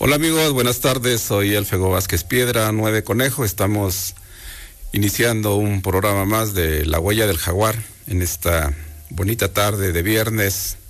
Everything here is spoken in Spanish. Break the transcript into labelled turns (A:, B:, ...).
A: Hola amigos, buenas tardes, soy Elfego Vázquez Piedra, 9 Conejo. Estamos iniciando un programa más de La Huella del Jaguar en esta bonita tarde de viernes